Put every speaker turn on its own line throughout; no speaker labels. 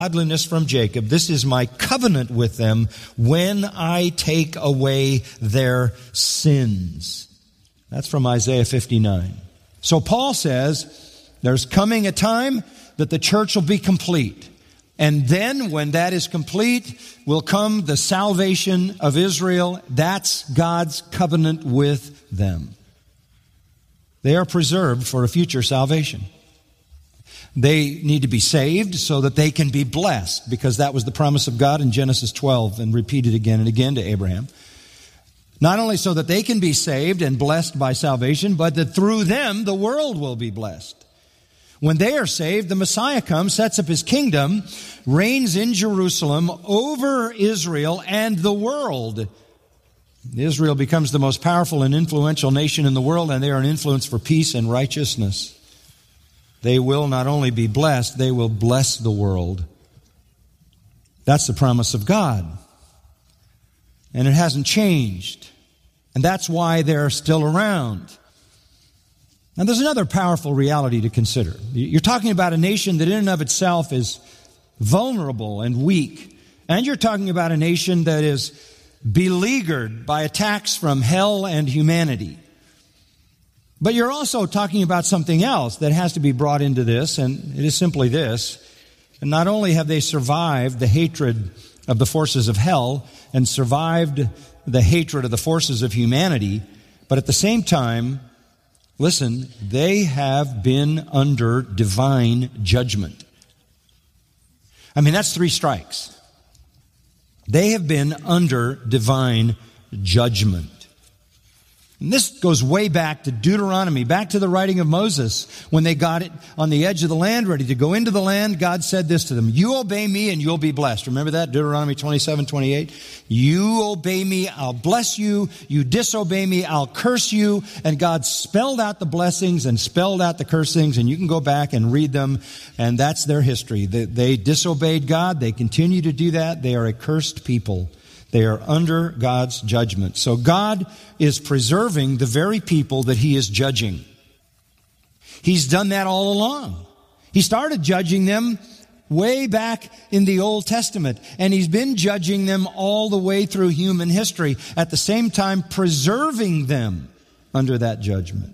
godliness from Jacob. This is my covenant with them when I take away their sins. That's from Isaiah 59. So Paul says there's coming a time that the church will be complete. And then when that is complete, will come the salvation of Israel. That's God's covenant with them. They are preserved for a future salvation. They need to be saved so that they can be blessed, because that was the promise of God in Genesis 12 and repeated again and again to Abraham. Not only so that they can be saved and blessed by salvation, but that through them the world will be blessed. When they are saved, the Messiah comes, sets up his kingdom, reigns in Jerusalem over Israel and the world. Israel becomes the most powerful and influential nation in the world, and they are an influence for peace and righteousness. They will not only be blessed, they will bless the world. That's the promise of God. And it hasn't changed. And that's why they're still around. Now, there's another powerful reality to consider. You're talking about a nation that in and of itself is vulnerable and weak. And you're talking about a nation that is beleaguered by attacks from hell and humanity. But you're also talking about something else that has to be brought into this, and it is simply this. And not only have they survived the hatred of the forces of hell and survived the hatred of the forces of humanity, but at the same time, listen, they have been under divine judgment. I mean, that's 3 strikes. They have been under divine judgment. And this goes way back to Deuteronomy, back to the writing of Moses. When they got it on the edge of the land, ready to go into the land, God said this to them: you obey me and you'll be blessed. Remember that? Deuteronomy 27:28. You obey me, I'll bless you. You disobey me, I'll curse you. And God spelled out the blessings and spelled out the cursings, and you can go back and read them, and that's their history. They disobeyed God. They continue to do that. They are a cursed people. They are under God's judgment. So God is preserving the very people that He is judging. He's done that all along. He started judging them way back in the Old Testament, and He's been judging them all the way through human history, at the same time preserving them under that judgment.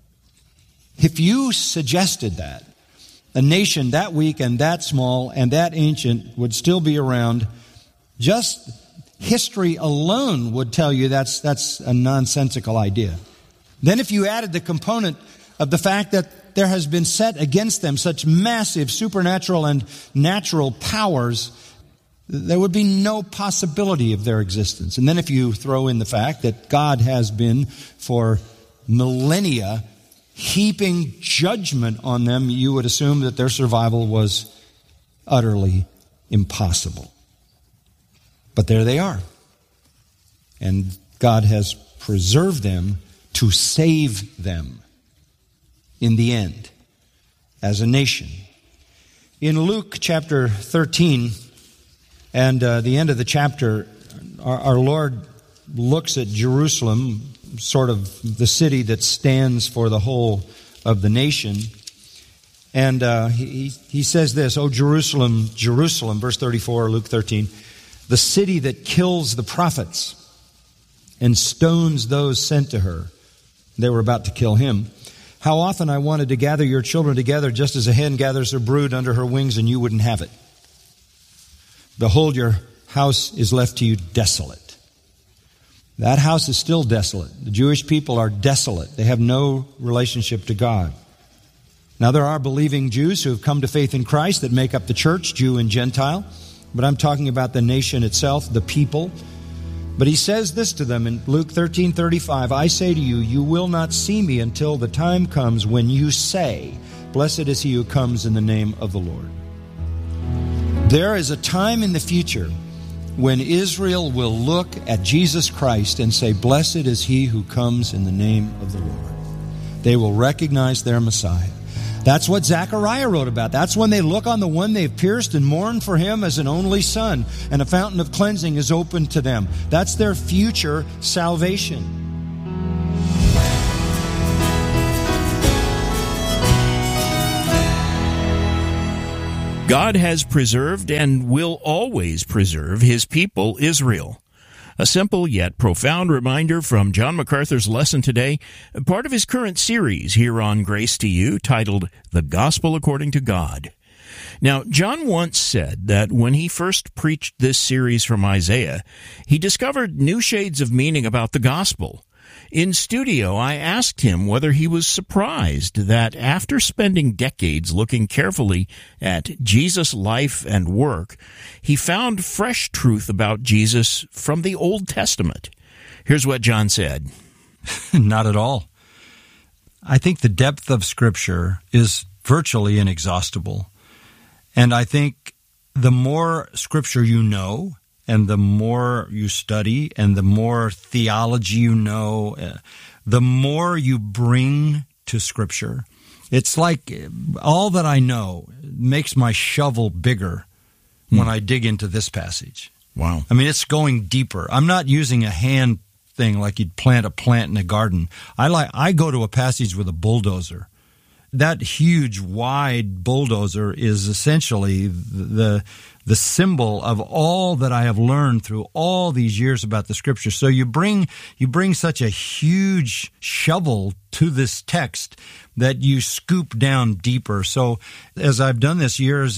If you suggested that a nation that weak and that small and that ancient would still be around, just history alone would tell you that's a nonsensical idea. Then if you added the component of the fact that there has been set against them such massive supernatural and natural powers, there would be no possibility of their existence. And then if you throw in the fact that God has been for millennia heaping judgment on them, you would assume that their survival was utterly impossible. But there they are. And God has preserved them to save them in the end as a nation. In Luke chapter 13 and the end of the chapter, our Lord looks at Jerusalem, sort of the city that stands for the whole of the nation. And he says this: "O Jerusalem, Jerusalem," verse 34, Luke 13, "the city that kills the prophets and stones those sent to her." They were about to kill him. "How often I wanted to gather your children together, just as a hen gathers her brood under her wings, and you wouldn't have it. Behold, your house is left to you desolate." That house is still desolate. The Jewish people are desolate. They have no relationship to God. Now, there are believing Jews who have come to faith in Christ that make up the church, Jew and Gentile. But I'm talking about the nation itself, the people. But he says this to them in Luke 13:35, "I say to you, you will not see me until the time comes when you say, 'Blessed is he who comes in the name of the Lord.'" There is a time in the future when Israel will look at Jesus Christ and say, "Blessed is he who comes in the name of the Lord." They will recognize their Messiah. That's what Zechariah wrote about. That's when they look on the one they've pierced and mourn for him as an only son, and a fountain of cleansing is opened to them. That's their future salvation.
God has preserved and will always preserve His people, Israel. A simple yet profound reminder from John MacArthur's lesson today, part of his current series here on Grace to You, titled The Gospel According to God. Now, John once said that when he first preached this series from Isaiah, he discovered new shades of meaning about the gospel. In studio, I asked him whether he was surprised that after spending decades looking carefully at Jesus' life and work, he found fresh truth about Jesus from the Old Testament. Here's what John said.
Not at all. I think the depth of Scripture is virtually inexhaustible. And I think the more Scripture you know, and the more you study, and the more theology you know, the more you bring to Scripture. It's like all that I know makes my shovel bigger when I dig into this passage.
Wow.
I mean, it's going deeper. I'm not using a hand thing like you'd plant a plant in a garden. I go to a passage with a bulldozer. That huge, wide bulldozer is essentially the symbol of all that I have learned through all these years about the Scripture. So you bring such a huge shovel to this text that you scoop down deeper. So as I've done this years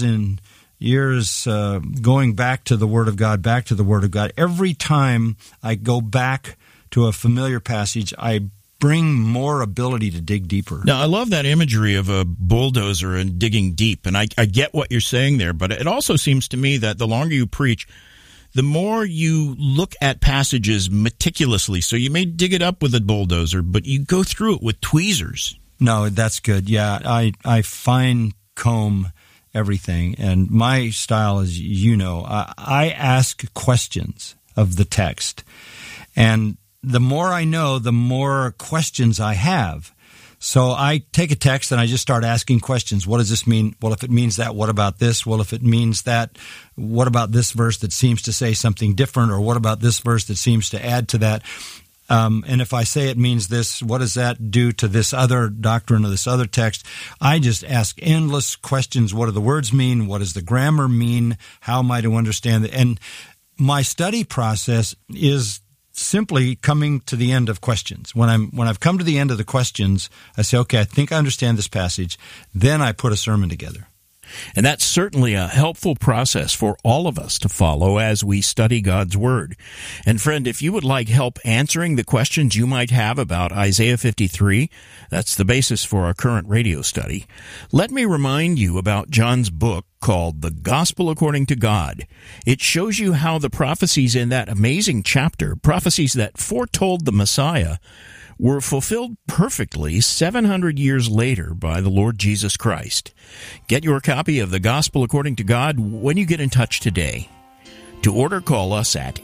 going back to the Word of God, every time I go back to a familiar passage, I bring more ability to dig deeper.
Now, I love that imagery of a bulldozer and digging deep, and I get what you're saying there, but it also seems to me that the longer you preach, the more you look at passages meticulously. So you may dig it up with a bulldozer, but you go through it with tweezers.
No, that's good. Yeah, I fine comb everything, and my style is, I ask questions of the text, and the more I know, the more questions I have. So I take a text and I just start asking questions. What does this mean? Well, if it means that, what about this? Well, if it means that, what about this verse that seems to say something different? Or what about this verse that seems to add to that? And if I say it means this, what does that do to this other doctrine or this other text? I just ask endless questions. What do the words mean? What does the grammar mean? How am I to understand it? And my study process is simply coming to the end of questions. When I've come to the end of the questions, I say, okay, I think I understand this passage. Then I put a sermon together.
And that's certainly a helpful process for all of us to follow as we study God's Word. And friend, if you would like help answering the questions you might have about Isaiah 53, that's the basis for our current radio study, let me remind you about John's book called The Gospel According to God. It shows you how the prophecies in that amazing chapter, prophecies that foretold the Messiah, were fulfilled perfectly 700 years later by the Lord Jesus Christ. Get your copy of The Gospel According to God when you get in touch today. To order, call us at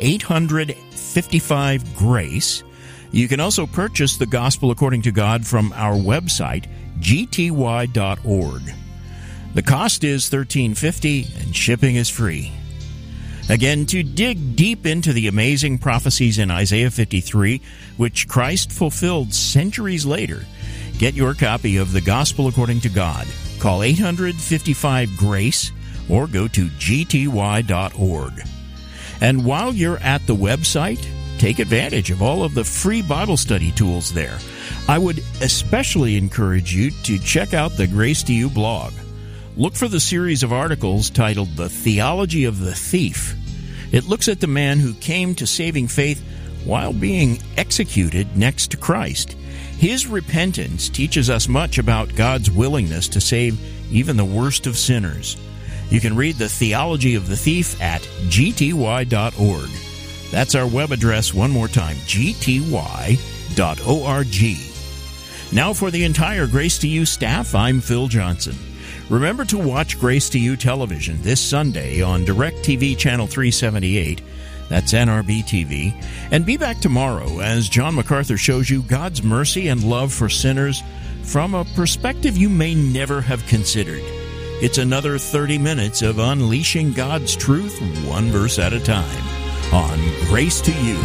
855-GRACE. You can also purchase The Gospel According to God from our website, gty.org. The cost is $13.50 and shipping is free. Again, to dig deep into the amazing prophecies in Isaiah 53, which Christ fulfilled centuries later, get your copy of The Gospel According to God. Call 855-GRACE or go to gty.org. And while you're at the website, take advantage of all of the free Bible study tools there. I would especially encourage you to check out the Grace to You blog. Look for the series of articles titled The Theology of the Thief. It looks at the man who came to saving faith while being executed next to Christ. His repentance teaches us much about God's willingness to save even the worst of sinners. You can read The Theology of the Thief at gty.org. That's our web address one more time, gty.org. Now for the entire Grace to You staff, I'm Phil Johnson. Remember to watch Grace to You television this Sunday on DirecTV Channel 378. That's NRB TV. And be back tomorrow as John MacArthur shows you God's mercy and love for sinners from a perspective you may never have considered. It's another 30 minutes of unleashing God's truth one verse at a time on Grace to You.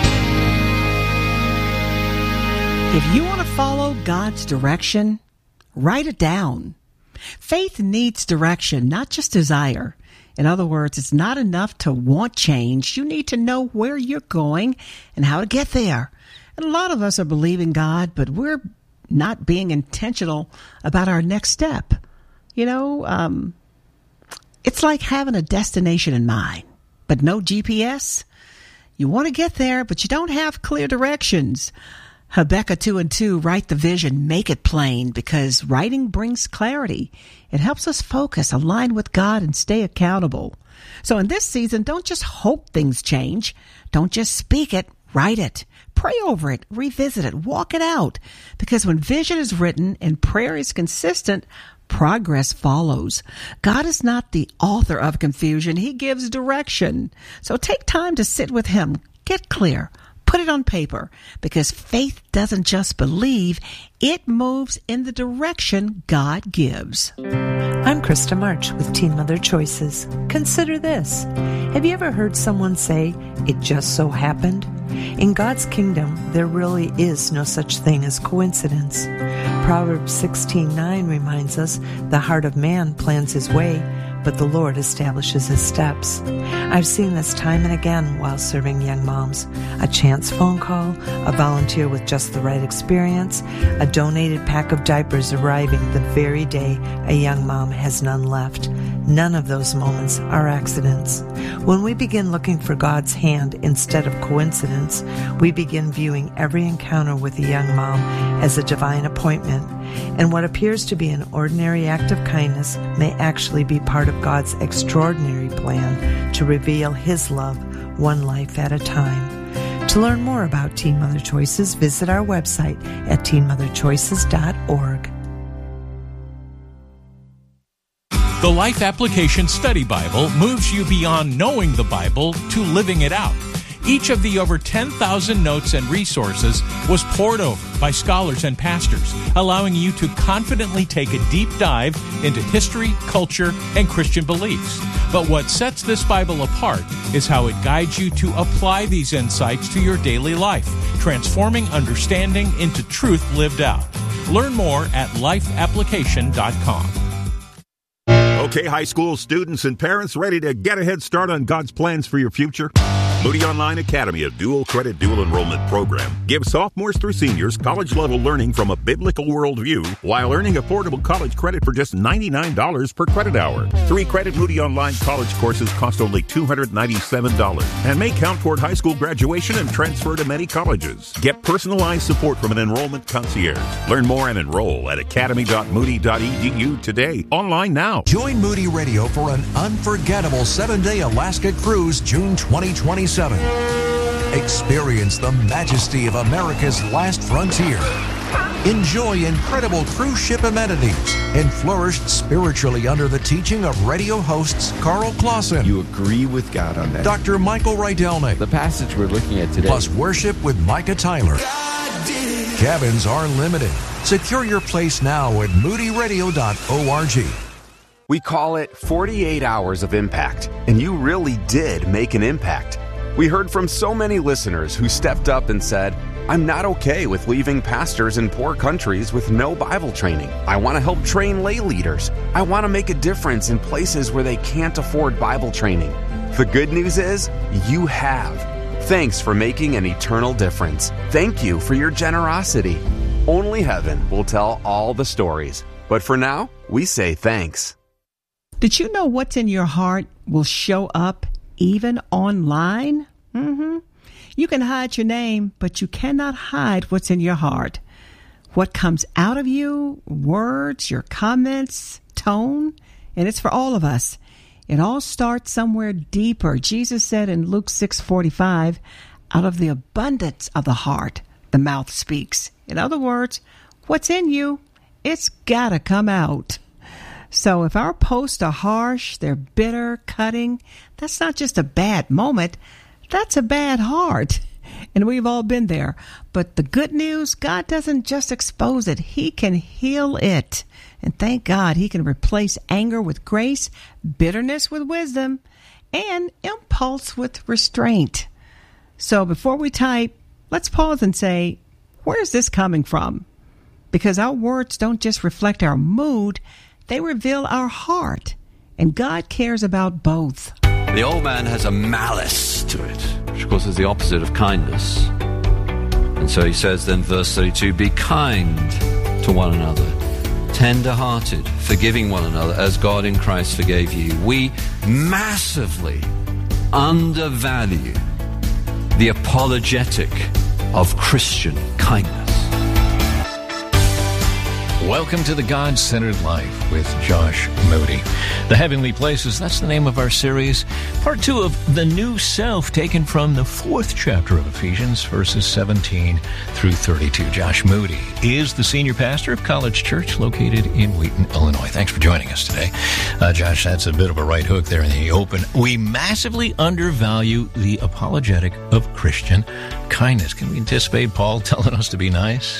If you want to follow God's direction, Write it down. Faith needs direction, not just desire. In other words, it's not enough to want change. You need to know where you're going and how to get there. And a lot of us are believing God, but we're not being intentional about our next step. It's like having a destination in mind, but no GPS. You want to get there, but you don't have clear directions. Habakkuk 2:2, write the vision, make it plain, because writing brings clarity. It helps us focus, align with God, and stay accountable. So in this season, don't just hope things change. Don't just speak it, write it. Pray over it, revisit it, walk it out. Because when vision is written and prayer is consistent, progress follows. God is not the author of confusion. He gives direction. So take time to sit with Him. Get clear. Put it on paper, because faith doesn't just believe, it moves in the direction God gives.
I'm Krista March with Teen Mother Choices. Consider this. Have you ever heard someone say, it just so happened? In God's kingdom, there really is no such thing as coincidence. Proverbs 16:9 reminds us, the heart of man plans his way, but the Lord establishes his steps. I've seen this time and again while serving young moms. A chance phone call, a volunteer with just the right experience, a donated pack of diapers arriving the very day a young mom has none left. None of those moments are accidents. When we begin looking for God's hand instead of coincidence, we begin viewing every encounter with a young mom as a divine appointment. And what appears to be an ordinary act of kindness may actually be part of God's extraordinary plan to reveal His love one life at a time. To learn more about Teen Mother Choices, visit our website at teenmotherchoices.org.
The Life Application Study Bible moves you beyond knowing the Bible to living it out. Each of the over 10,000 notes and resources was poured over by scholars and pastors, allowing you to confidently take a deep dive into history, culture, and Christian beliefs. But what sets this Bible apart is how it guides you to apply these insights to your daily life, transforming understanding into truth lived out. Learn more at lifeapplication.com.
Okay, high school students and parents, ready to get a head start on God's plans for your future? Moody Online Academy, a dual credit, dual enrollment program, gives sophomores through seniors college-level learning from a biblical worldview while earning affordable college credit for just $99 per credit hour. 3-credit Moody Online college courses cost only $297 and may count toward high school graduation and transfer to many colleges. Get personalized support from an enrollment concierge. Learn more and enroll at academy.moody.edu today. Online now.
Join Moody Radio for an unforgettable 7-day Alaska cruise, June 2027. Experience the majesty of America's last frontier. Enjoy incredible cruise ship amenities and flourish spiritually under the teaching of radio hosts Carl Clausen.
You agree with God on that.
Dr. Michael Rydelnik.
The passage we're looking at today.
Plus worship with Micah Tyler. Cabins are limited. Secure your place now at moodyradio.org.
We call it 48 Hours of Impact, and you really did make an impact. We heard from so many listeners who stepped up and said, I'm not okay with leaving pastors in poor countries with no Bible training. I want to help train lay leaders. I want to make a difference in places where they can't afford Bible training. The good news is, you have. Thanks for making an eternal difference. Thank you for your generosity. Only heaven will tell all the stories. But for now, we say thanks.
Did you know what's in your heart will show up even online? You can hide your name, but you cannot hide what's in your heart. What comes out of you, words, your comments, tone, and it's for all of us. It all starts somewhere deeper. Jesus said in Luke 6:45, out of the abundance of the heart, the mouth speaks. In other words, what's in you, it's gotta come out. So if our posts are harsh, they're bitter, cutting, that's not just a bad moment, that's a bad heart. And we've all been there. But the good news, God doesn't just expose it, He can heal it. And thank God He can replace anger with grace, bitterness with wisdom, and impulse with restraint. So before we type, let's pause and say, where is this coming from? because our words don't just reflect our mood, they reveal our heart. And God cares about both.
The old man has a malice to it, which of course is the opposite of kindness. And so he says then, verse 32, be kind to one another, tender-hearted, forgiving one another as God in Christ forgave you. We massively undervalue the apologetic of Christian kindness.
Welcome to the God-Centered Life with Josh Moody. The Heavenly Places, that's the name of our series. Part 2 of The New Self, taken from the 4th chapter of Ephesians, verses 17 through 32. Josh Moody is the senior pastor of College Church located in Wheaton, Illinois. Thanks for joining us today. Josh, that's a bit of a right hook there in the open. We massively undervalue the apologetic of Christian kindness. Can we anticipate Paul telling us to be nice?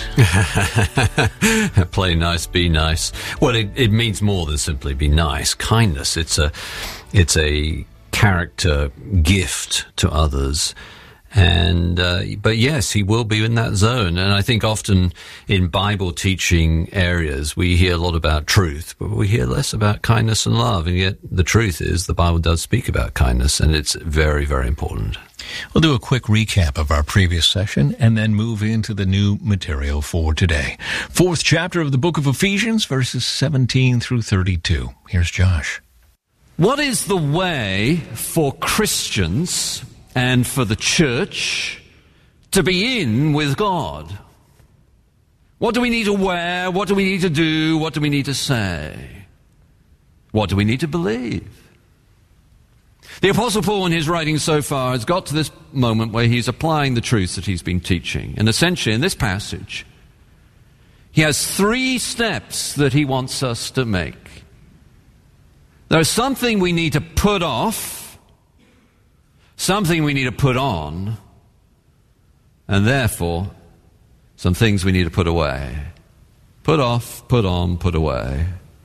Play nice, be nice. Well, it means more than simply be nice. Kindness, it's a character gift to others. And but yes, he will be in that zone. And I think often in Bible teaching areas, we hear a lot about truth, but we hear less about kindness and love. And yet the truth is the Bible does speak about kindness, and it's very, very important.
We'll do a quick recap of our previous session and then move into the new material for today. 4th chapter of the book of Ephesians, verses 17 through 32. Here's Josh.
What is the way for Christians and for the church to be in with God? What do we need to wear? What do we need to do? What do we need to say? What do we need to believe? The Apostle Paul, in his writing so far, has got to this moment where he's applying the truths that he's been teaching. And essentially, in this passage, he has 3 steps that he wants us to make. There's something we need to put off, something we need to put on, and therefore, some things we need to put away. Put off, put on, put away.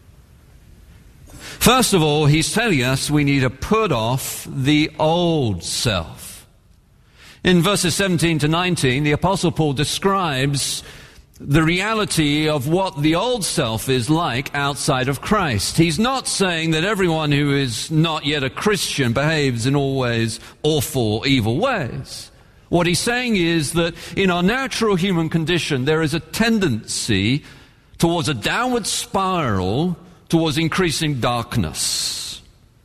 First of all, he's telling us we need to put off the old self. In verses 17 to 19, the Apostle Paul describes the reality of what the old self is like outside of Christ. He's not saying that everyone who is not yet a Christian behaves in always awful, evil ways. What he's saying is that in our natural human condition, there is a tendency towards a downward spiral towards increasing darkness.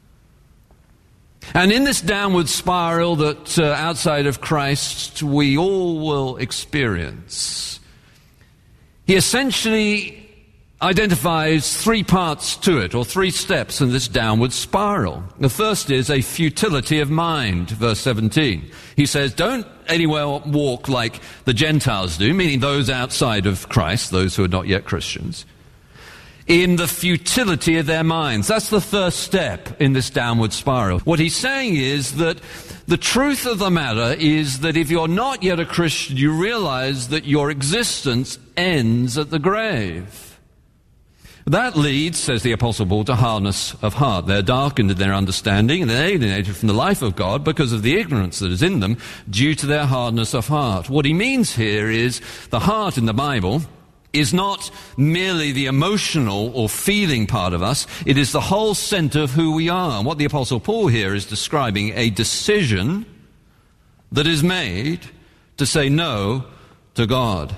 And in this downward spiral that outside of Christ we all will experience, he essentially identifies 3 parts to it, or 3 steps in this downward spiral. The first is a futility of mind, verse 17. He says, don't anywhere walk like the Gentiles do, meaning those outside of Christ, those who are not yet Christians, in the futility of their minds. That's the first step in this downward spiral. What he's saying is that the truth of the matter is that if you're not yet a Christian, you realize that your existence ends at the grave. That leads, says the Apostle Paul, to hardness of heart. They're darkened in their understanding and they're alienated from the life of God because of the ignorance that is in them due to their hardness of heart. What he means here is the heart in the Bible is not merely the emotional or feeling part of us. It is the whole center of who we are. And what the Apostle Paul here is describing a decision that is made to say no to God.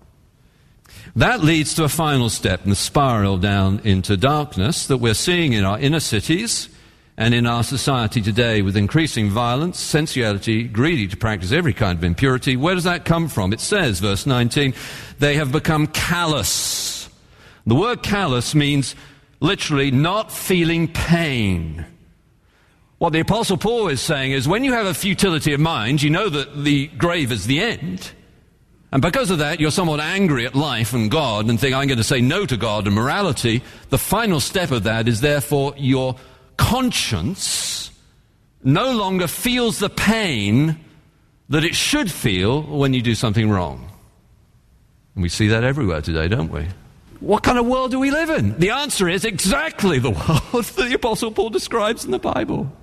That leads to a final step in the spiral down into darkness that we're seeing in our inner cities and in our society today with increasing violence, sensuality, greedy to practice every kind of impurity. Where does that come from? It says, verse 19, they have become callous. The word callous means literally not feeling pain. What the Apostle Paul is saying is when you have a futility of mind, you know that the grave is the end. And because of that, you're somewhat angry at life and God and think, I'm going to say no to God and morality. The final step of that is therefore your conscience no longer feels the pain that it should feel when you do something wrong. And we see that everywhere today, don't we? What kind of world do we live in? The answer is exactly the world that the Apostle Paul describes in the Bible.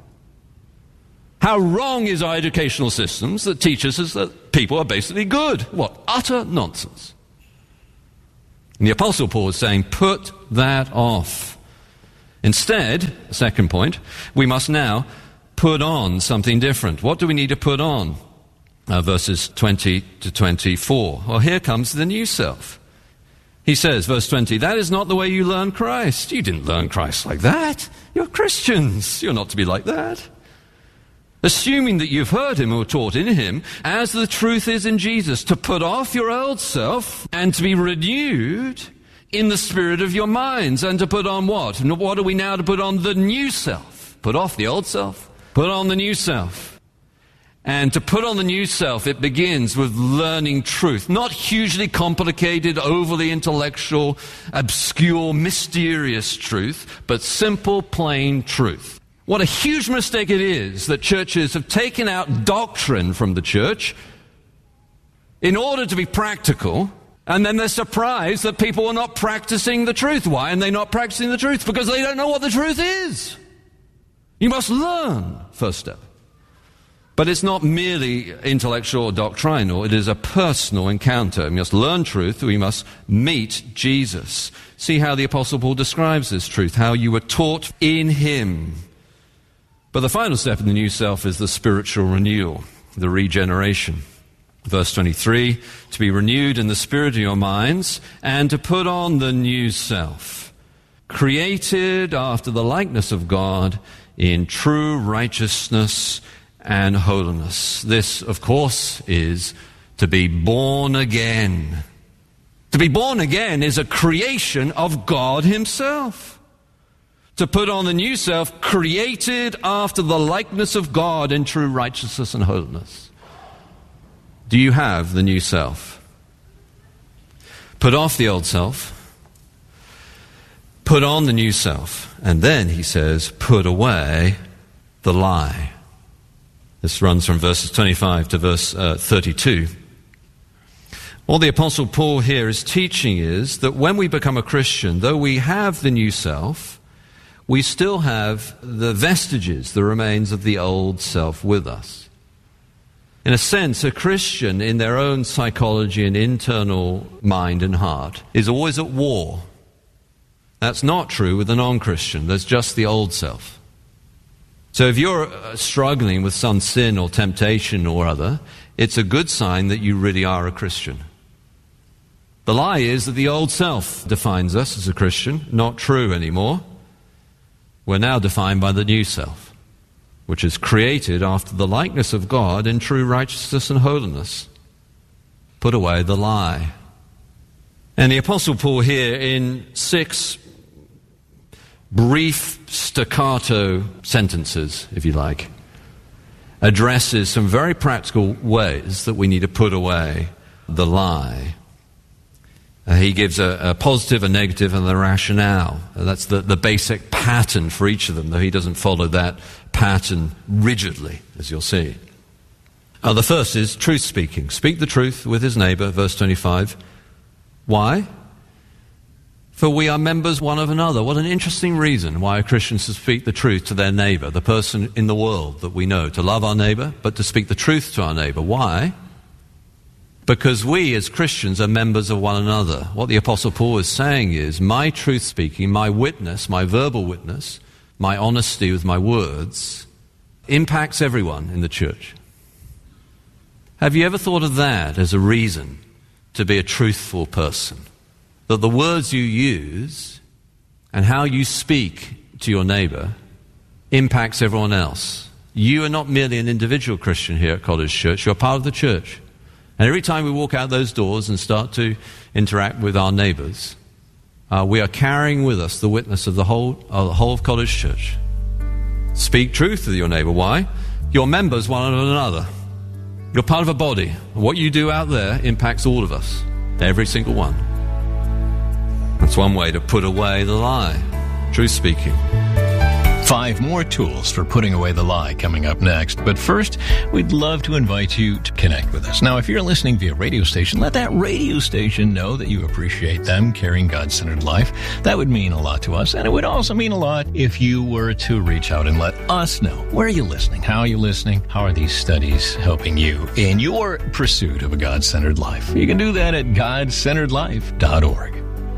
How wrong is our educational systems that teach us that people are basically good? What? Utter nonsense. And the Apostle Paul is saying, put that off. Instead, second point, we must now put on something different. What do we need to put on? Verses 20 to 24. Well, here comes the new self. He says, verse 20, that is not the way you learn Christ. You didn't learn Christ like that. You're Christians. You're not to be like that. Assuming that you've heard him or taught in him, as the truth is in Jesus, to put off your old self and to be renewed in the spirit of your minds, and to put on what? And what are we now to put on? The new self. Put off the old self, put on the new self. And to put on the new self, it begins with learning truth. Not hugely complicated, overly intellectual, obscure, mysterious truth, but simple, plain truth. What a huge mistake it is that churches have taken out doctrine from the church in order to be practical, and then they're surprised that people are not practicing the truth. Why are they not practicing the truth? Because they don't know what the truth is. You must learn, first step. But it's not merely intellectual or doctrinal, it is a personal encounter. We must learn truth, we must meet Jesus. See how the Apostle Paul describes this truth, how you were taught in him. But the final step in the new self is the spiritual renewal, the regeneration. Verse 23, to be renewed in the spirit of your minds, and to put on the new self, created after the likeness of God in true righteousness and holiness. This, of course, is to be born again. To be born again is a creation of God himself. To put on the new self, created after the likeness of God in true righteousness and holiness. Do you have the new self? Put off the old self. Put on the new self. And then, he says, put away the lie. This runs from verses 25 to verse 32. What the Apostle Paul here is teaching is that when we become a Christian, though we have the new self, we still have the vestiges, the remains of the old self with us. In a sense, a Christian in their own psychology and internal mind and heart is always at war. That's not true with a non-Christian. There's just the old self. So if you're struggling with some sin or temptation or other, it's a good sign that you really are a Christian. The lie is that the old self defines us as a Christian. Not true anymore. We're now defined by the new self, which is created after the likeness of God in true righteousness and holiness. Put away the lie. And the Apostle Paul here, in 6 brief staccato sentences, if you like, addresses some very practical ways that we need to put away the lie. He gives a positive, a negative, and the rationale. That's the basic pattern for each of them, though he doesn't follow that pattern rigidly, as you'll see. The first is truth speaking. Speak the truth with his neighbor, verse 25. Why? For we are members one of another. What an interesting reason why Christians to speak the truth to their neighbor, the person in the world that we know, to love our neighbor, but to speak the truth to our neighbor. Why? Because we as Christians are members of one another. What the Apostle Paul is saying is, my truth speaking, my witness, my verbal witness, my honesty with my words, impacts everyone in the church. Have you ever thought of that as a reason to be a truthful person? That the words you use and how you speak to your neighbor impacts everyone else. You are not merely an individual Christian here at Cottage Church, you're part of the church. And every time we walk out those doors and start to interact with our neighbors, we are carrying with us the witness of the whole of Cottage Church. Speak truth with your neighbor. Why? You're members one of another. You're part of a body. What you do out there impacts all of us, every single one. That's one way to put away the lie. Truth speaking.
5 more tools for putting away the lie coming up next. But first, we'd love to invite you to connect with us. Now, if you're listening via radio station, let that radio station know that you appreciate them carrying God-centered life. That would mean a lot to us. And it would also mean a lot if you were to reach out and let us know. Where are you listening? How are you listening? How are these studies helping you in your pursuit of a God-centered life? You can do that at godcenteredlife.org.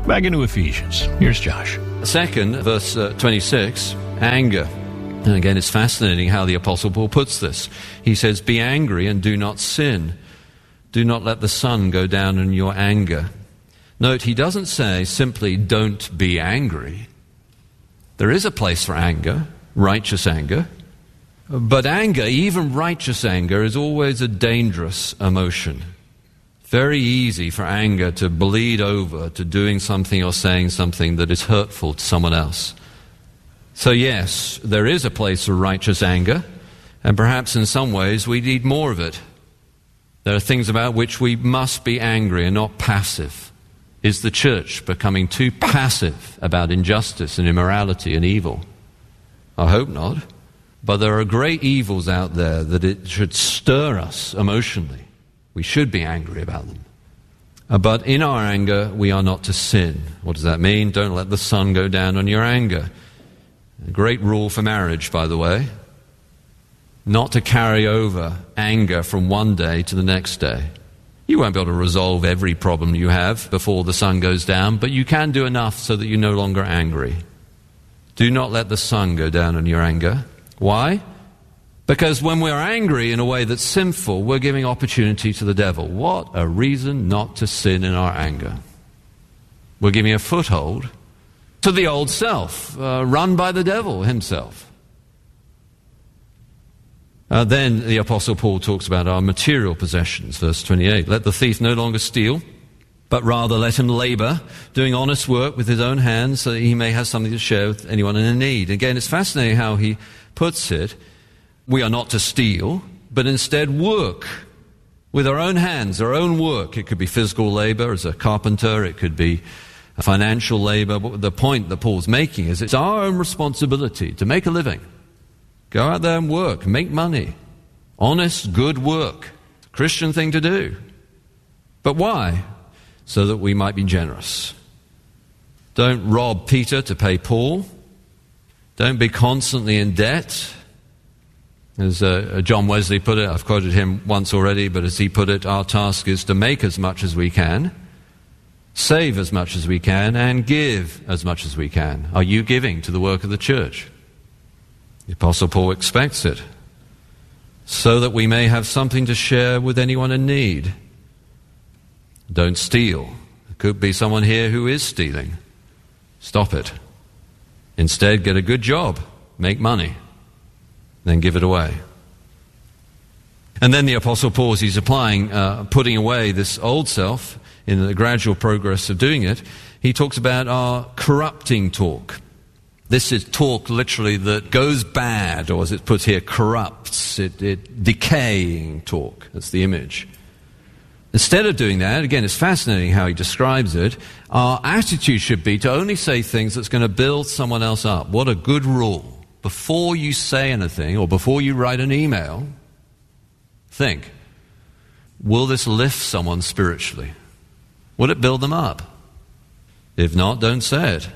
Back into Ephesians. Here's Josh.
Second, verse 26, anger. And again, it's fascinating how the Apostle Paul puts this. He says, be angry and do not sin. Do not let the sun go down in your anger. Note, he doesn't say simply don't be angry. There is a place for anger, righteous anger. But anger, even righteous anger, is always a dangerous emotion. Very easy for anger to bleed over to doing something or saying something that is hurtful to someone else. So yes, there is a place for righteous anger, and perhaps in some ways we need more of it. There are things about which we must be angry and not passive. Is the church becoming too passive about injustice and immorality and evil? I hope not. But there are great evils out there that it should stir us emotionally. We should be angry about them. But in our anger, we are not to sin. What does that mean? Don't let the sun go down on your anger. A great rule for marriage, by the way. Not to carry over anger from one day to the next day. You won't be able to resolve every problem you have before the sun goes down, but you can do enough so that you're no longer angry. Do not let the sun go down on your anger. Why? Because when we're angry in a way that's sinful, we're giving opportunity to the devil. What a reason not to sin in our anger. We're giving a foothold to the old self, run by the devil himself. Then the Apostle Paul talks about our material possessions, verse 28. Let the thief no longer steal, but rather let him labor, doing honest work with his own hands, so that he may have something to share with anyone in need. Again, it's fascinating how he puts it. We are not to steal, but instead work with our own hands, our own work. It could be physical labor as a carpenter, it could be financial labor. But the point that Paul's making is it's our own responsibility to make a living. Go out there and work, make money. Honest, good work. Christian thing to do. But why? So that we might be generous. Don't rob Peter to pay Paul. Don't be constantly in debt. As John Wesley put it, I've quoted him once already, but as he put it, our task is to make as much as we can, save as much as we can, and give as much as we can. Are you giving to the work of the church? The Apostle Paul expects it, so that we may have something to share with anyone in need. Don't steal. There could be someone here who is stealing. Stop it. Instead, get a good job, make money, then give it away. And then the Apostle Paul, as he's applying, putting away this old self in the gradual progress of doing it, he talks about our corrupting talk. This is talk literally that goes bad, or as it puts here, corrupts, it decaying talk. That's the image. Instead of doing that, again, it's fascinating how he describes it, our attitude should be to only say things that's going to build someone else up. What a good rule. Before you say anything, or before you write an email, think, will this lift someone spiritually? Will it build them up? If not, don't say it.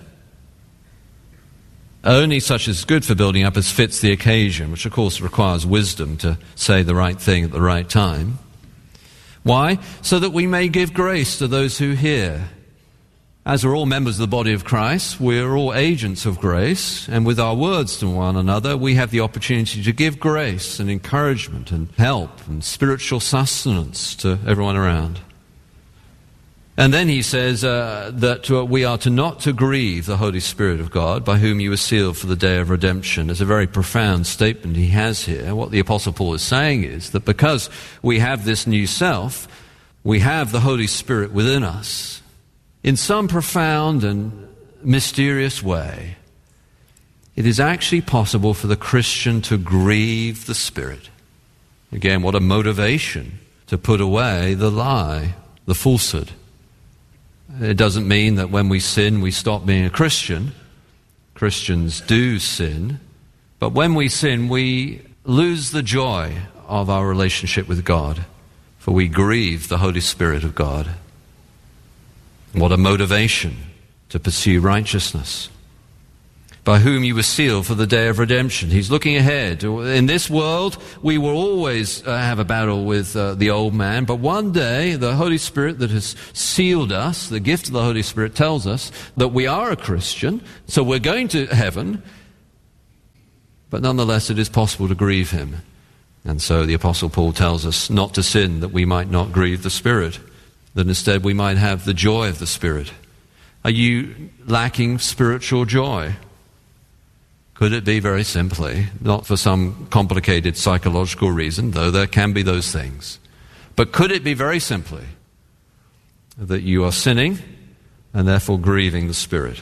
Only such is good for building up as fits the occasion, which of course requires wisdom to say the right thing at the right time. Why? So that we may give grace to those who hear. As we're all members of the body of Christ, we're all agents of grace, and with our words to one another, we have the opportunity to give grace and encouragement and help and spiritual sustenance to everyone around. And then he says that we are not to grieve the Holy Spirit of God, by whom you were sealed for the day of redemption. It's a very profound statement he has here. What the Apostle Paul is saying is that because we have this new self, we have the Holy Spirit within us. In some profound and mysterious way, it is actually possible for the Christian to grieve the Spirit. Again, what a motivation to put away the lie, the falsehood. It doesn't mean that when we sin, we stop being a Christian. Christians do sin. But when we sin, we lose the joy of our relationship with God, for we grieve the Holy Spirit of God. What a motivation to pursue righteousness. by whom you were sealed for the day of redemption. He's looking ahead. In this world, we will always have a battle with the old man, but one day, the Holy Spirit that has sealed us, the gift of the Holy Spirit tells us that we are a Christian, so we're going to heaven, but nonetheless it is possible to grieve him. And so the Apostle Paul tells us not to sin, that we might not grieve the Spirit, that instead we might have the joy of the Spirit. Are you lacking spiritual joy? Could it be very simply, not for some complicated psychological reason, though there can be those things, but could it be very simply that you are sinning and therefore grieving the Spirit?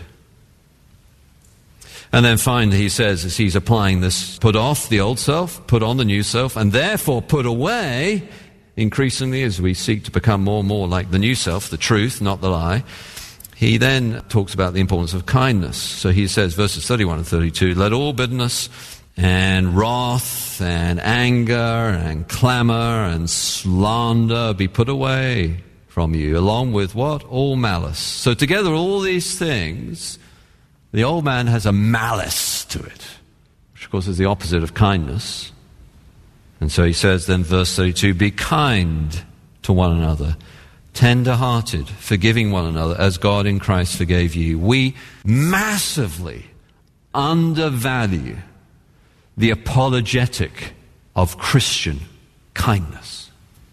And then finally he says, as he's applying this, put off the old self, put on the new self, and therefore put away, increasingly as we seek to become more and more like the new self, the truth, not the lie. He then talks about the importance of kindness. So he says, verses 31 and 32, let all bitterness and wrath and anger and clamor and slander be put away from you, along with what? All malice. So together all these things, the old man has a malice to it, which of course is the opposite of kindness. And so he says then, verse 32, be kind to one another, tender-hearted, forgiving one another as God in Christ forgave you. We massively undervalue the apologetic of Christian kindness.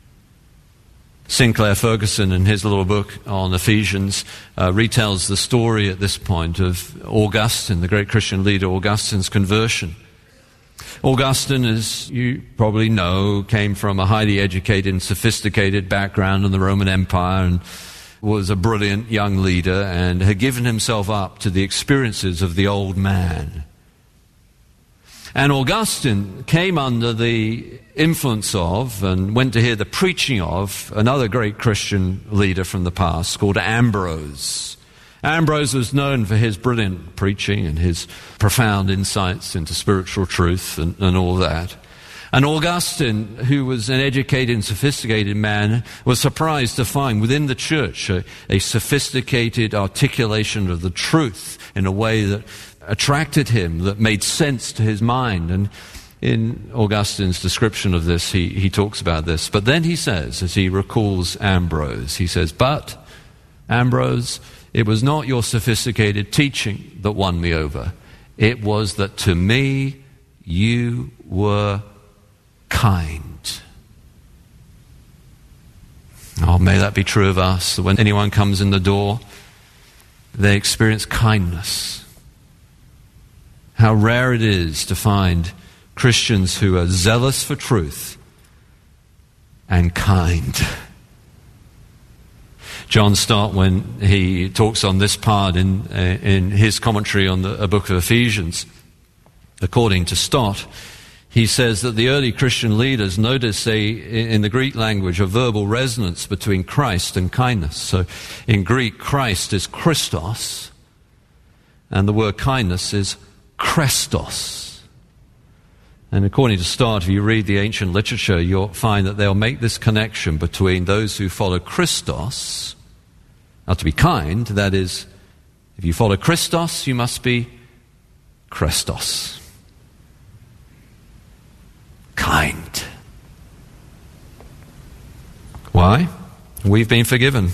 Sinclair Ferguson, in his little book on Ephesians, retells the story at this point of Augustine, the great Christian leader, Augustine's conversion. Augustine, as you probably know, came from a highly educated and sophisticated background in the Roman Empire and was a brilliant young leader and had given himself up to the experiences of the old man. And Augustine came under the influence of and went to hear the preaching of another great Christian leader from the past called Ambrose. Ambrose was known for his brilliant preaching and his profound insights into spiritual truth and all that. And Augustine, who was an educated and sophisticated man, was surprised to find within the church a sophisticated articulation of the truth in a way that attracted him, that made sense to his mind. And in Augustine's description of this, he talks about this. But then he says, as he recalls Ambrose, he says, but, Ambrose, it was not your sophisticated teaching that won me over. It was that to me you were kind. Oh, may that be true of us, that when anyone comes in the door, they experience kindness. How rare it is to find Christians who are zealous for truth and kind. John Stott, when he talks on this part in his commentary on the book of Ephesians, according to Stott, he says that the early Christian leaders noticed in the Greek language a verbal resonance between Christ and kindness. So in Greek, Christ is Christos, and the word kindness is Krestos. And according to Stott, if you read the ancient literature, you'll find that they'll make this connection between those who follow Christos. Now, to be kind, that is, if you follow Christos, you must be Krestos. Kind. Why? We've been forgiven.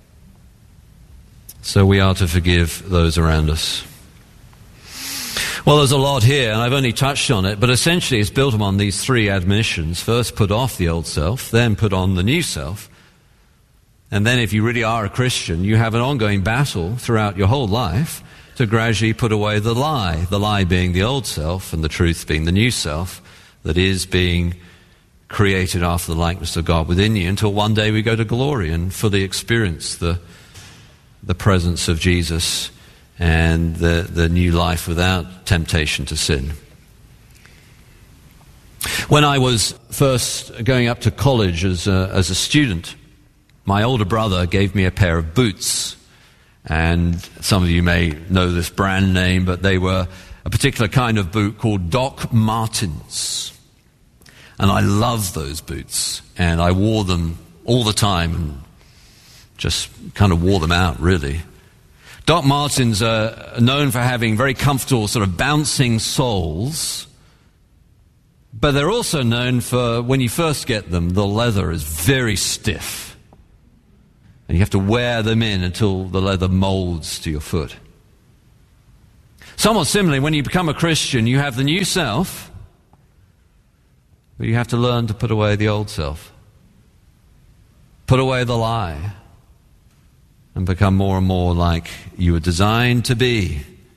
So we are to forgive those around us. Well, there's a lot here, and I've only touched on it, but essentially it's built upon these three admonitions. First, put off the old self, then put on the new self. And then if you really are a Christian, you have an ongoing battle throughout your whole life to gradually put away the lie being the old self and the truth being the new self that is being created after the likeness of God within you, until one day we go to glory and fully experience the presence of Jesus and the new life without temptation to sin. When I was first going up to college as a student, my older brother gave me a pair of boots. And some of you may know this brand name, but they were a particular kind of boot called Doc Martens. And I loved those boots. And I wore them all the time and just kind of wore them out, really. Doc Martens are known for having very comfortable sort of bouncing soles, but they're also known for, when you first get them, the leather is very stiff. And you have to wear them in until the leather molds to your foot. Somewhat similarly, when you become a Christian, you have the new self, but you have to learn to put away the old self. Put away the lie and become more and more like you were designed to be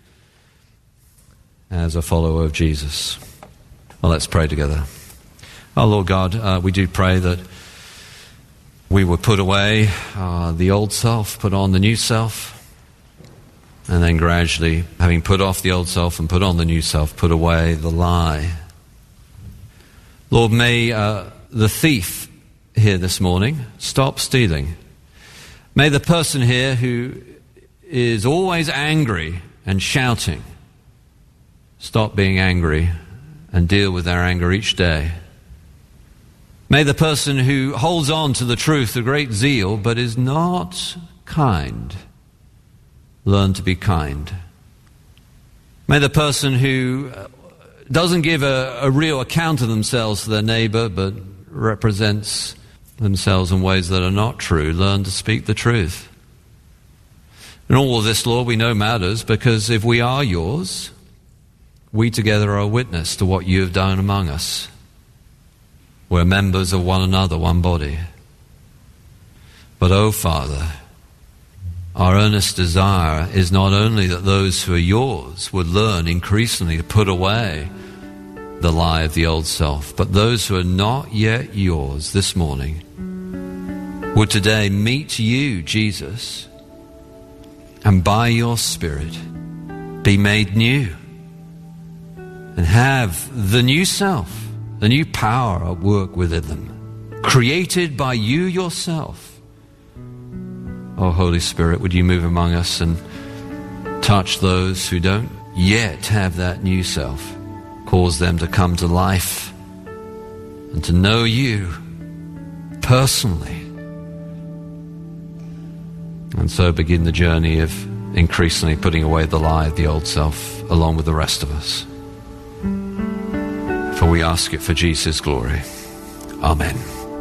as a follower of Jesus. Well, let's pray together. Oh, Lord God, we do pray that we would put away the old self, put on the new self, and then gradually, having put off the old self and put on the new self, put away the lie. Lord, may the thief here this morning stop stealing. May the person here who is always angry and shouting stop being angry and deal with their anger each day. May the person who holds on to the truth with great zeal but is not kind learn to be kind. May the person who doesn't give a real account of themselves to their neighbor but represents themselves in ways that are not true learn to speak the truth. And all of this, Lord, we know matters, because if we are yours, we together are a witness to what you have done among us. We're members of one another, one body. But, oh Father, our earnest desire is not only that those who are yours would learn increasingly to put away the lie of the old self, but those who are not yet yours this morning would today meet you, Jesus, and by your Spirit be made new and have the new self, the new power at work within them, created by you yourself. Oh, Holy Spirit, would you move among us and touch those who don't yet have that new self? Cause them to come to life and to know you personally. And so begin the journey of increasingly putting away the lie of the old self along with the rest of us. For we ask it for Jesus' glory. Amen.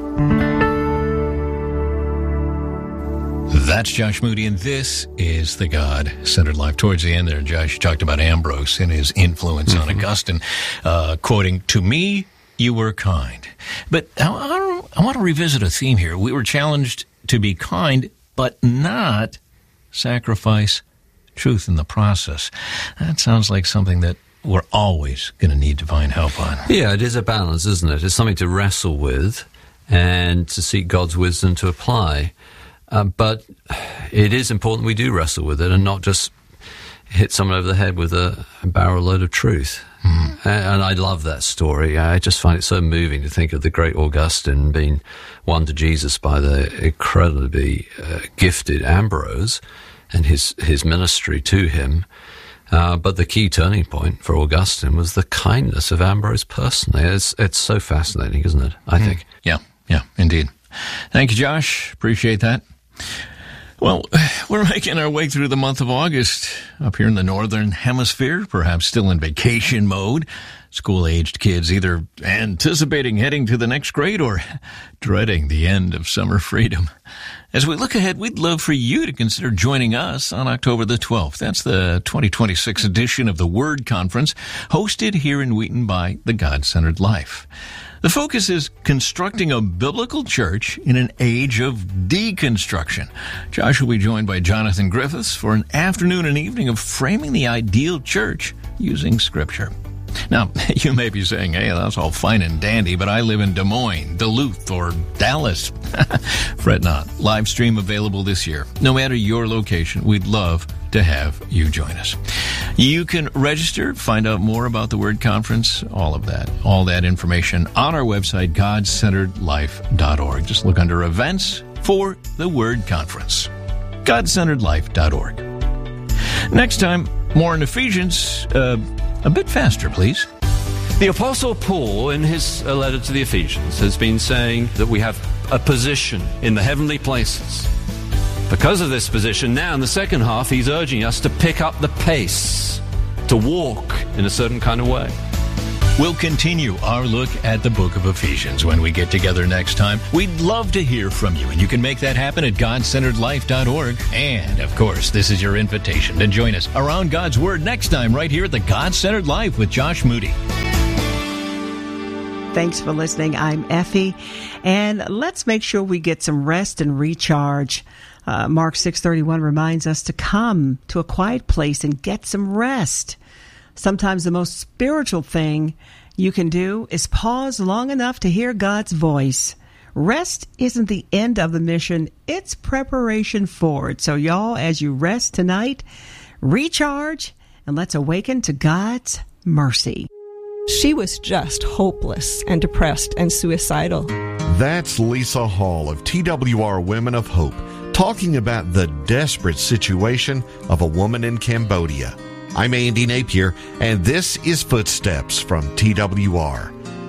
That's Josh Moody, and this is the God-Centered Life. Towards the end there, Josh talked about Ambrose and his influence on Augustine, quoting, "To me, you were kind." But I want to revisit a theme here. We were challenged to be kind, but not sacrifice truth in the process. That sounds like something that we're always going to need divine help on.
Yeah, it is a balance, isn't it? It's something to wrestle with and to seek God's wisdom to apply. But it is important we do wrestle with it and not just hit someone over the head with a barrel load of truth. And I love that story. I just find it so moving to think of the great Augustine being won to Jesus by the incredibly gifted Ambrose and his ministry to him. But the key turning point for Augustine was the kindness of Ambrose personally. It's so fascinating, isn't it? I think.
Yeah, indeed. Thank you, Josh. Appreciate that. Well, we're making our way through the month of August up here in the Northern Hemisphere, perhaps still in vacation mode. School-aged kids either anticipating heading to the next grade or dreading the end of summer freedom. As we look ahead, we'd love for you to consider joining us on October the 12th. That's the 2026 edition of the Word Conference, hosted here in Wheaton by the God-Centered Life. The focus is constructing a biblical church in an age of deconstruction. Josh will be joined by Jonathan Griffiths for an afternoon and evening of framing the ideal church using Scripture. Now, you may be saying, hey, that's all fine and dandy, but I live in Des Moines, Duluth, or Dallas. Fret not. Live stream available this year. No matter your location, we'd love to have you join us. You can register, find out more about the Word Conference, all that information on our website, godcenteredlife.org. Just look under events for the Word Conference. godcenteredlife.org. Next time, more in Ephesians, a bit faster, please.
The Apostle Paul, in his letter to the Ephesians, has been saying that we have a position in the heavenly places, Because of this position, now in the second half, he's urging us to pick up the pace, to walk in a certain kind of way.
We'll continue our look at the book of Ephesians when we get together next time. We'd love to hear from you, and you can make that happen at GodCenteredLife.org. And, of course, this is your invitation to join us around God's Word next time right here at the God-Centered Life with Josh Moody.
Thanks for listening. I'm Effie, and let's make sure we get some rest and recharge. Mark 6:31 reminds us to come to a quiet place and get some rest. Sometimes the most spiritual thing you can do is pause long enough to hear God's voice. Rest isn't the end of the mission, it's preparation for it. So y'all, as you rest tonight, recharge, and let's awaken to God's mercy.
She was just hopeless and depressed and suicidal.
That's Lisa Hall of TWR Women of Hope, talking about the desperate situation of a woman in Cambodia. I'm Andy Napier, and this is Footsteps from TWR.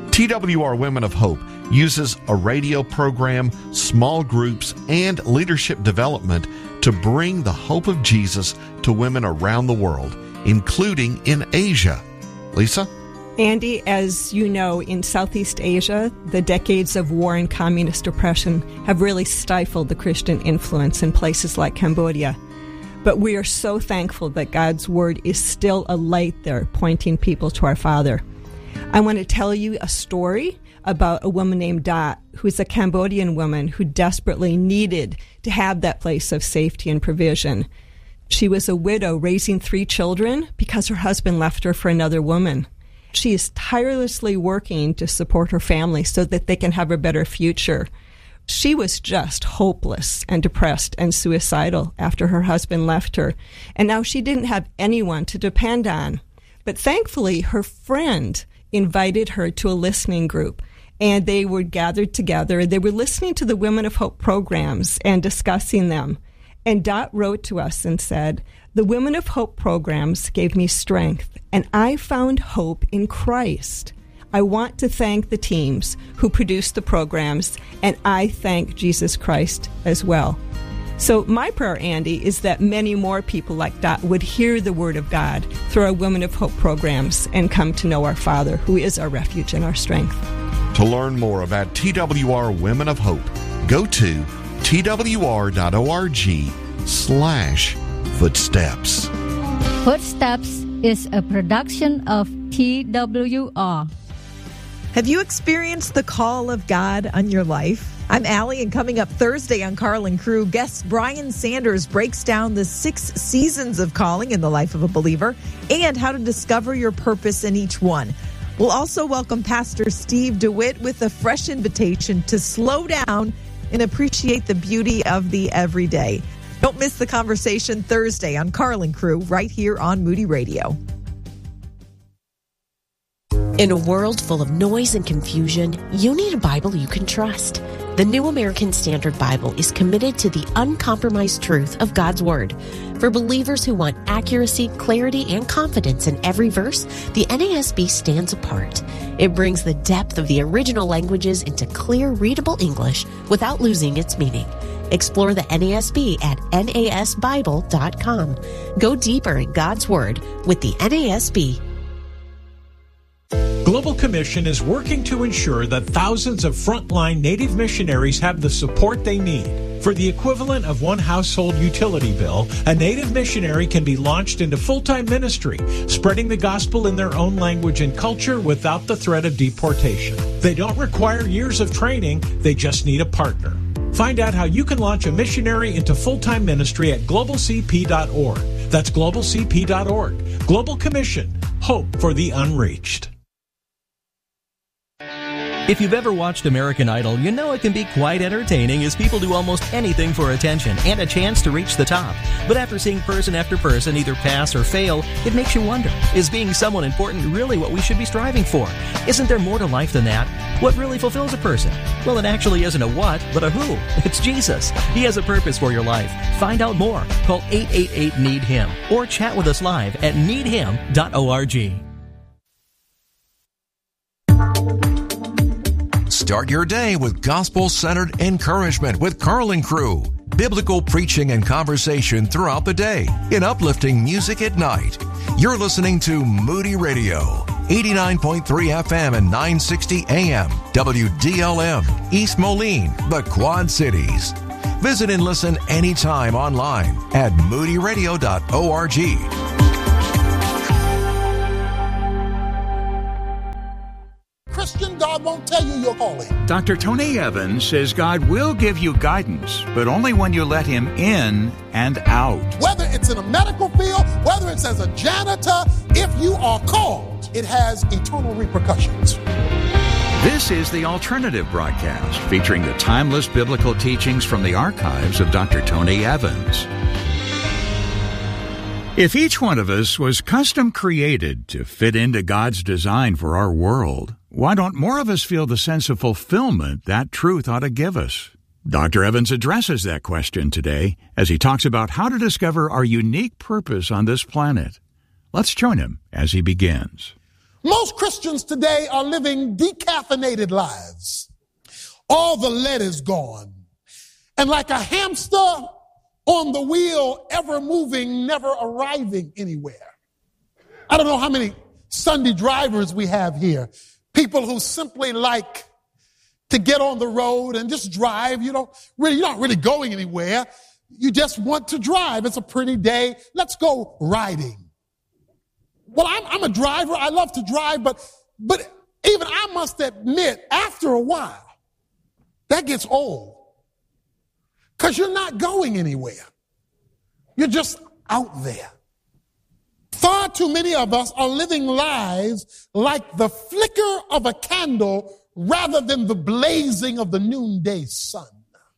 TWR Women of Hope uses a radio program, small groups, and leadership development to bring the hope of Jesus to women around the world, including in Asia. Lisa?
Andy, as you know, in Southeast Asia, the decades of war and communist oppression have really stifled the Christian influence in places like Cambodia. But we are so thankful that God's Word is still a light there, pointing people to our Father. I want to tell you a story about a woman named Dot, who's a Cambodian woman who desperately needed to have that place of safety and provision. She was a widow raising 3 children because her husband left her for another woman. She is tirelessly working to support her family so that they can have a better future. She was just hopeless and depressed and suicidal after her husband left her, and now she didn't have anyone to depend on. But thankfully, her friend invited her to a listening group, and they were gathered together. They were listening to the Women of Hope programs and discussing them. And Dot wrote to us and said, "The Women of Hope programs gave me strength, and I found hope in Christ. I want to thank the teams who produced the programs, and I thank Jesus Christ as well." So my prayer, Andy, is that many more people like Dot would hear the Word of God through our Women of Hope programs and come to know our Father, who is our refuge and our strength.
To learn more about TWR Women of Hope, go to twr.org/footsteps.
Footsteps is a production of TWR.
Have you experienced the call of God on your life? I'm Allie, and coming up Thursday on Carl and Crew, guest Brian Sanders breaks down the 6 seasons of calling in the life of a believer and how to discover your purpose in each one. We'll also welcome Pastor Steve DeWitt with a fresh invitation to slow down and appreciate the beauty of the everyday. Don't miss the conversation Thursday on Carl and Crew right here on Moody Radio.
In a world full of noise and confusion, you need a Bible you can trust. The New American Standard Bible is committed to the uncompromised truth of God's Word. For believers who want accuracy, clarity, and confidence in every verse, the NASB stands apart. It brings the depth of the original languages into clear, readable English without losing its meaning. Explore the NASB at nasbible.com. Go deeper in God's Word with the NASB.
Global Commission is working to ensure that thousands of frontline Native missionaries have the support they need. For the equivalent of one household utility bill, a Native missionary can be launched into full-time ministry, spreading the gospel in their own language and culture without the threat of deportation. They don't require years of training, they just need a partner. Find out how you can launch a missionary into full-time ministry at globalcp.org. That's globalcp.org. Global Commission. Hope for the unreached.
If you've ever watched American Idol, you know it can be quite entertaining as people do almost anything for attention and a chance to reach the top. But after seeing person after person either pass or fail, it makes you wonder, is being someone important really what we should be striving for? Isn't there more to life than that? What really fulfills a person? Well, it actually isn't a what, but a who. It's Jesus. He has a purpose for your life. Find out more. Call 888-NEED-HIM or chat with us live at needhim.org.
Start your day with gospel-centered encouragement with Carl and Crew. biblical preaching and conversation throughout the day, in uplifting music at night. You're listening to Moody Radio, 89.3 FM and 960 AM, WDLM, East Moline, the Quad Cities. Visit and listen anytime online at moodyradio.org.
Christian, God won't tell you your calling.
Dr. Tony Evans says God will give you guidance, but only when you let Him in and out.
Whether it's in a medical field, whether it's as a janitor, if you are called, it has eternal repercussions.
This is the Alternative Broadcast, featuring the timeless biblical teachings from the archives of Dr. Tony Evans. If each one of us was custom created to fit into God's design for our world, why don't more of us feel the sense of fulfillment that truth ought to give us? Dr. Evans addresses that question today as he talks about how to discover our unique purpose on this planet. Let's join him as he begins.
Most Christians today are living decaffeinated lives. All the lead is gone. And like a hamster on the wheel, ever moving, never arriving anywhere. I don't know how many Sunday drivers we have here. People who simply like to get on the road and just drive. You're not really going anywhere. You just want to drive. It's a pretty day. Let's go riding. Well, I'm a driver. I love to drive, but even I must admit, after a while, that gets old. Because you're not going anywhere. You're just out there. Far too many of us are living lives like the flicker of a candle rather than the blazing of the noonday sun.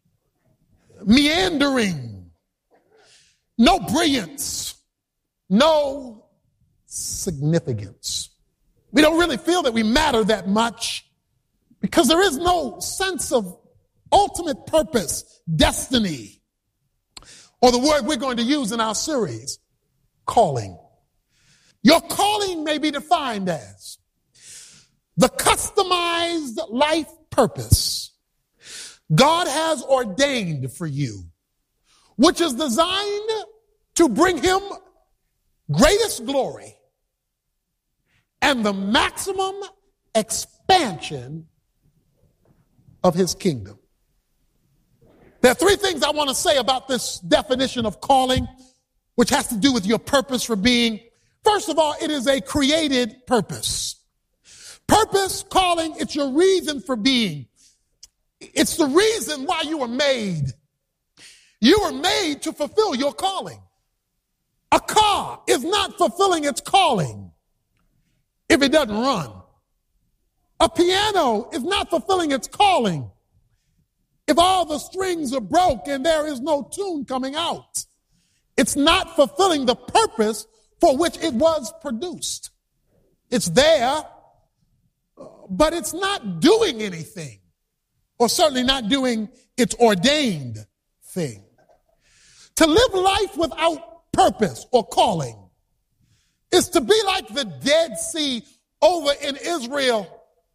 Meandering. No brilliance. No significance. We don't really feel that we matter that much because there is no sense of ultimate purpose, destiny, or the word we're going to use in our series, calling. Your calling may be defined as the customized life purpose God has ordained for you, which is designed to bring Him greatest glory and the maximum expansion of His kingdom. There are three things I want to say about this definition of calling, which has to do with your purpose for being. First of all, it is a created purpose. Purpose, calling, it's your reason for being. It's the reason why you were made. You were made to fulfill your calling. A car is not fulfilling its calling if it doesn't run. A piano is not fulfilling its calling if all the strings are broke and there is no tune coming out. It's not fulfilling the purpose for which it was produced. It's there, but it's not doing anything, or certainly not doing its ordained thing. To live life without purpose or calling is to be like the Dead Sea over in Israel.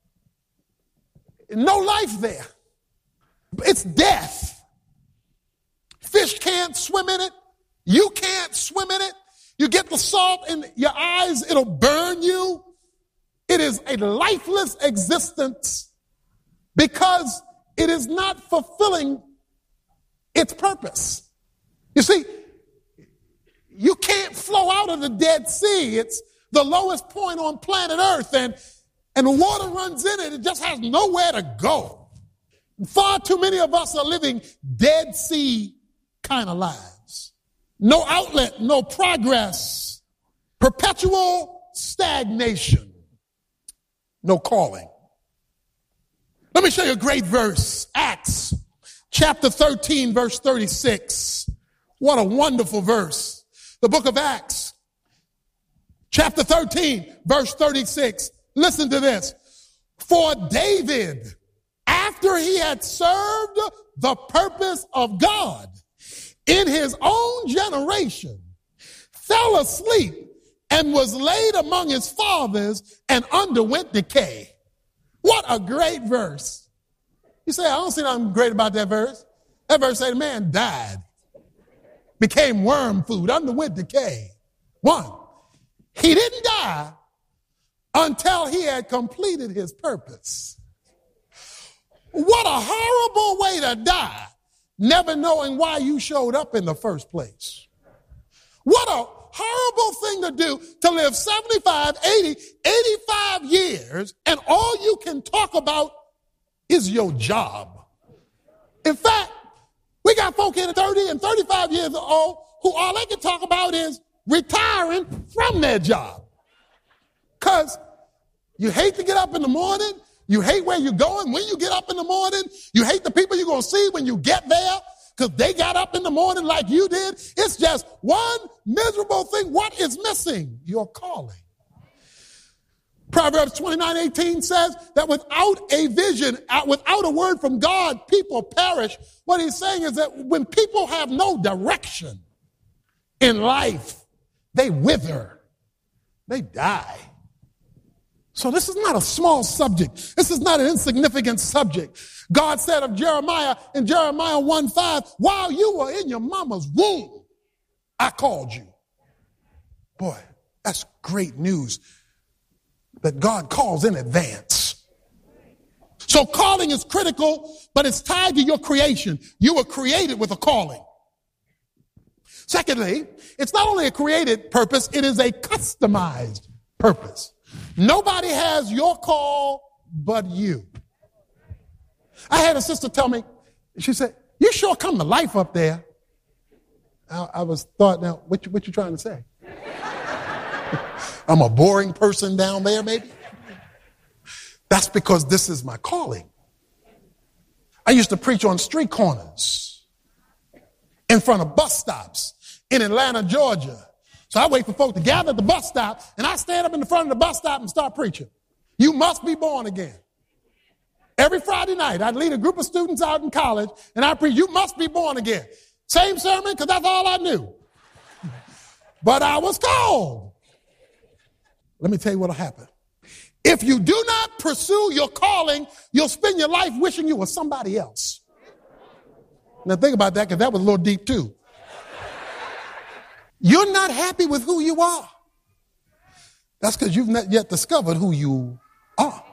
No life there. It's death. Fish can't swim in it. You can't swim in it. You get the salt in your eyes, it'll burn you. It is a lifeless existence because it is not fulfilling its purpose. You see, you can't flow out of the Dead Sea. It's the lowest point on planet Earth, and the water runs in it. It just has nowhere to go. Far too many of us are living Dead Sea kind of lives. No outlet, no progress, perpetual stagnation, no calling. Let me show you a great verse. Acts chapter 13, verse 36. What a wonderful verse. The book of Acts, chapter 13, verse 36. Listen to this. For David, after he had served the purpose of God in his own generation, fell asleep and was laid among his fathers and underwent decay. What a great verse. You say, I don't see nothing great about that verse. That verse say the man died, became worm food, underwent decay. 1, he didn't die until he had completed his purpose. What a horrible way to die, never knowing why you showed up in the first place. What a horrible thing to do, to live 75, 80, 85 years and all you can talk about is your job. In fact, we got folk here at 30 and 35 years old who all they can talk about is retiring from their job. Because you hate to get up in the morning. You hate where you're going when you get up in the morning. You hate the people you're going to see when you get there because they got up in the morning like you did. It's just one miserable thing. What is missing? Your calling. Proverbs 29:18 says that without a vision, without a word from God, people perish. What he's saying is that when people have no direction in life, they wither. They die. So this is not a small subject. This is not an insignificant subject. God said of Jeremiah in Jeremiah 1:5, while you were in your mama's womb, I called you. Boy, that's great news that God calls in advance. So calling is critical, but it's tied to your creation. You were created with a calling. Secondly, it's not only a created purpose, it is a customized purpose. Nobody has your call but you. I had a sister tell me, she said, you sure come to life up there. I was thought, now, what you trying to say? I'm a boring person down there, maybe? That's because this is my calling. I used to preach on street corners, in front of bus stops in Atlanta, Georgia. So I wait for folk to gather at the bus stop, and I stand up in the front of the bus stop and start preaching. You must be born again. Every Friday night, I'd lead a group of students out in college, and I preach, you must be born again. Same sermon, because that's all I knew. But I was called. Let me tell you what'll happen. If you do not pursue your calling, you'll spend your life wishing you were somebody else. Now think about that, because that was a little deep too. You're not happy with who you are. That's because you've not yet discovered who you are.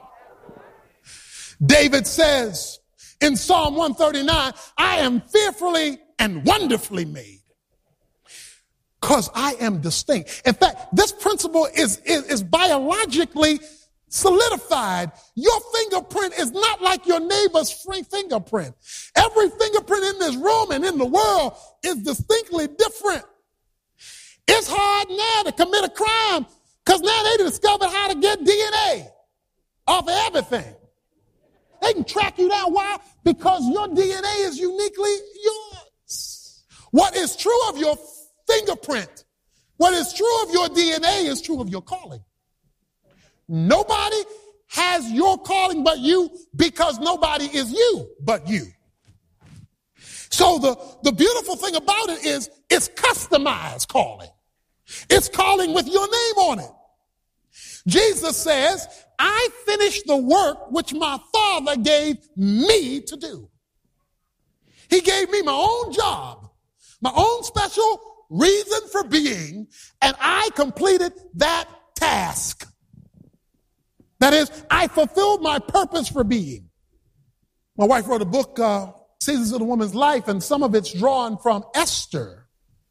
David says in Psalm 139, I am fearfully and wonderfully made. Because I am distinct. In fact, this principle is biologically solidified. Your fingerprint is not like your neighbor's fingerprint. Every fingerprint in this room and in the world is distinctly different. It's hard now to commit a crime because now they discovered how to get DNA off of everything. They can track you down. Why? Because your DNA is uniquely yours. What is true of your fingerprint, what is true of your DNA is true of your calling. Nobody has your calling but you because nobody is you but you. So the beautiful thing about it is it's customized calling. It's calling with your name on it. Jesus says, I finished the work which my Father gave me to do. He gave me my own job, my own special reason for being, and I completed that task. That is, I fulfilled my purpose for being. My wife wrote a book, Seasons of the Woman's Life, and some of it's drawn from Esther.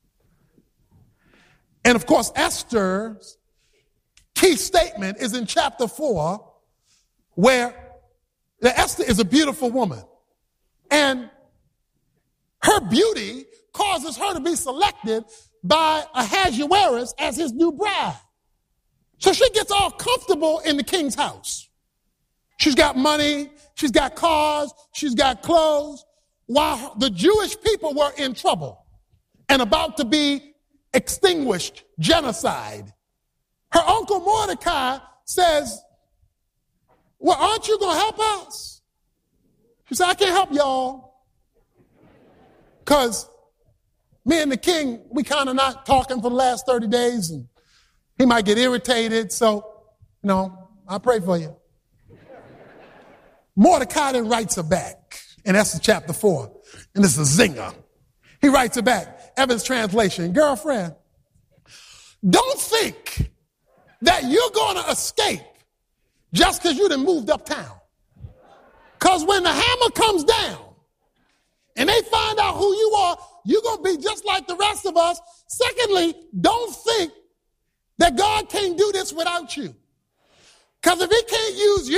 And of course, Esther's key statement is in chapter 4, where Esther is a beautiful woman. And her beauty causes her to be selected by Ahasuerus as his new bride. So she gets all comfortable in the king's house. She's got money, she's got cars, she's got clothes, while the Jewish people were in trouble and about to be extinguished, genocide. Her uncle Mordecai says, well, aren't you going to help us? She said, I can't help y'all because me and the king, we kind of not talking for the last 30 days, and he might get irritated, so, I'll pray for you. Mordecai then writes her back in Esther chapter 4. And it's a zinger. He writes it back. Evans translation. Girlfriend, don't think that you're going to escape just because you done moved uptown. Because when the hammer comes down and they find out who you are, you're going to be just like the rest of us. Secondly, don't think that God can't do this without you. Because if he can't use you,